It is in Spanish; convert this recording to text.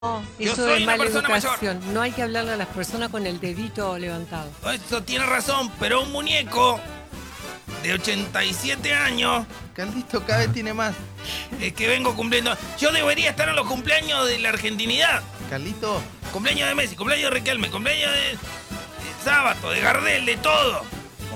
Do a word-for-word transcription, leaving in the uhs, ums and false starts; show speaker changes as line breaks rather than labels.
No,
Yo
eso
soy
es
una
mala
persona mayor.
educación. No hay que hablarle a las personas con el dedito levantado.
Esto tiene razón, pero un muñeco de ochenta y siete años,
Carlito cada vez tiene más.
es que vengo cumpliendo. Yo debería estar en los cumpleaños de la argentinidad.
Carlito,
Cumpleaños de Messi, cumpleaños de Riquelme, cumpleaños de, de Sábato, de Gardel, de todo.